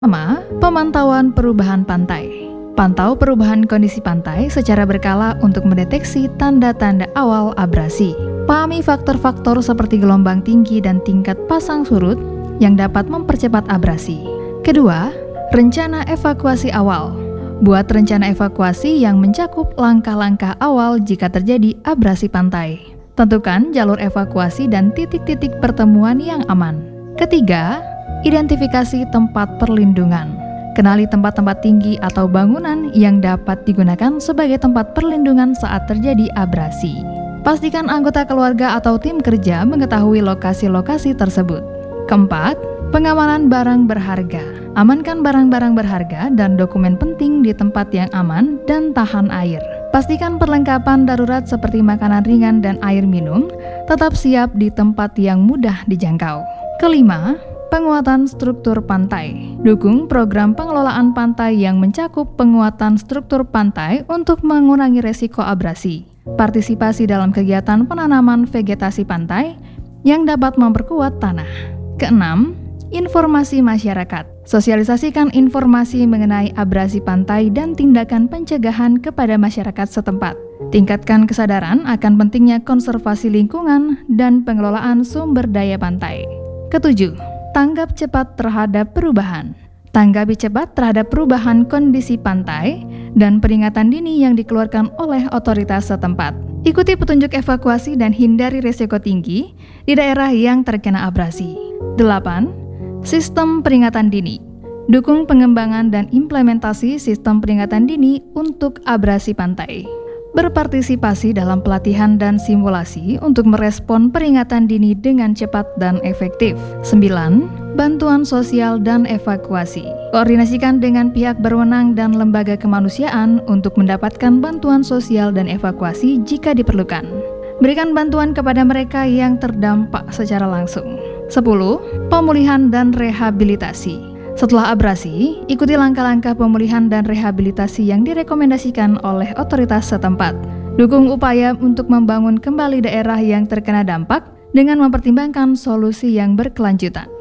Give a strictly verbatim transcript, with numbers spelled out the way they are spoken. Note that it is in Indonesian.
Pertama, pemantauan perubahan pantai. Pantau perubahan kondisi pantai secara berkala untuk mendeteksi tanda-tanda awal abrasi. Pahami faktor-faktor seperti gelombang tinggi dan tingkat pasang surut yang dapat mempercepat abrasi. Kedua, rencana evakuasi awal. Buat rencana evakuasi yang mencakup langkah-langkah awal jika terjadi abrasi pantai. Tentukan jalur evakuasi dan titik-titik pertemuan yang aman. Ketiga, identifikasi tempat perlindungan. Kenali tempat-tempat tinggi atau bangunan yang dapat digunakan sebagai tempat perlindungan saat terjadi abrasi. Pastikan anggota keluarga atau tim kerja mengetahui lokasi-lokasi tersebut. Keempat, pengamanan barang berharga. Amankan barang-barang berharga dan dokumen penting di tempat yang aman dan tahan air. Pastikan perlengkapan darurat seperti makanan ringan dan air minum tetap siap di tempat yang mudah dijangkau. Kelima, penguatan struktur pantai. Dukung program pengelolaan pantai yang mencakup penguatan struktur pantai untuk mengurangi resiko abrasi. Partisipasi dalam kegiatan penanaman vegetasi pantai yang dapat memperkuat tanah. Keenam, informasi masyarakat. Sosialisasikan informasi mengenai abrasi pantai dan tindakan pencegahan kepada masyarakat setempat. Tingkatkan kesadaran akan pentingnya konservasi lingkungan dan pengelolaan sumber daya pantai. Ketujuh, tanggap cepat terhadap perubahan. Tanggapi cepat terhadap perubahan kondisi pantai dan peringatan dini yang dikeluarkan oleh otoritas setempat. Ikuti petunjuk evakuasi dan hindari risiko tinggi di daerah yang terkena abrasi. Delapan, sistem peringatan dini. Dukung pengembangan dan implementasi sistem peringatan dini untuk abrasi pantai. Berpartisipasi dalam pelatihan dan simulasi untuk merespon peringatan dini dengan cepat dan efektif. Sembilan, bantuan sosial dan evakuasi. Koordinasikan dengan pihak berwenang dan lembaga kemanusiaan untuk mendapatkan bantuan sosial dan evakuasi jika diperlukan. Berikan bantuan kepada mereka yang terdampak secara langsung. Sepuluh, pemulihan dan rehabilitasi. Setelah abrasi, ikuti langkah-langkah pemulihan dan rehabilitasi yang direkomendasikan oleh otoritas setempat. Dukung upaya untuk membangun kembali daerah yang terkena dampak dengan mempertimbangkan solusi yang berkelanjutan.